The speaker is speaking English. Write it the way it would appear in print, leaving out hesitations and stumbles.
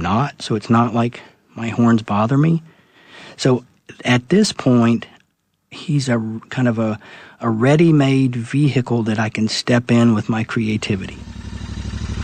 not, so it's not like my horns bother me. So at this point, he's a kind of a ready-made vehicle that I can step in with my creativity.